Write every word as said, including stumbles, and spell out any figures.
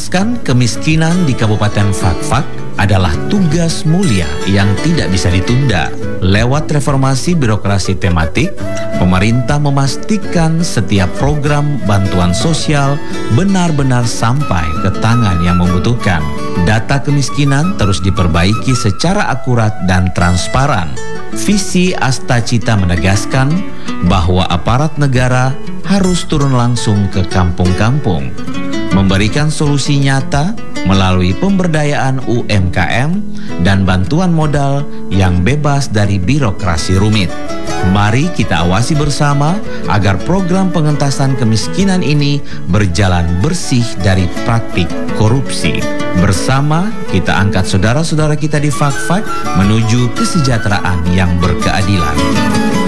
Menuntaskan kemiskinan di Kabupaten Fakfak adalah tugas mulia yang tidak bisa ditunda. Lewat reformasi birokrasi tematik, pemerintah memastikan setiap program bantuan sosial benar-benar sampai ke tangan yang membutuhkan. Data kemiskinan terus diperbaiki secara akurat dan transparan. Visi Astacita menegaskan bahwa aparat negara harus turun langsung ke kampung-kampung, memberikan solusi nyata melalui pemberdayaan U M K M dan bantuan modal yang bebas dari birokrasi rumit. Mari kita awasi bersama agar program pengentasan kemiskinan ini berjalan bersih dari praktik korupsi. Bersama kita angkat saudara-saudara kita di Fakfak menuju kesejahteraan yang berkeadilan.